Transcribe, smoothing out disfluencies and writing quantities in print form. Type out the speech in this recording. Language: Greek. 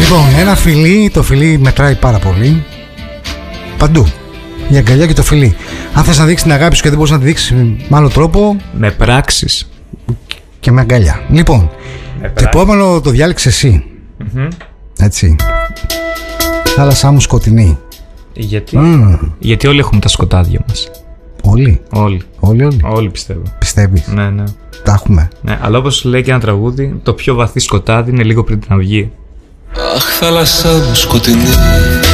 Λοιπόν, ένα φιλί, το φιλί μετράει πάρα πολύ. Παντού. Η αγκαλιά και το φιλί. Αν θες να δείξεις την αγάπη σου και δεν μπορείς να τη δείξεις με άλλο τρόπο, με πράξεις και με αγκαλιά. Λοιπόν, το επόμενο το διάλεξες εσύ. Έτσι. Θάλασσά μου σκοτεινή. Γιατί όλοι έχουμε τα σκοτάδια μας. Όλοι πιστεύω. Πιστεύεις? Ναι. Τα έχουμε. Ναι, αλλά όπως λέει και ένα τραγούδι, το πιο βαθύ σκοτάδι είναι λίγο πριν την αυγή. Αχ, θάλασσά μου σκοτεινή,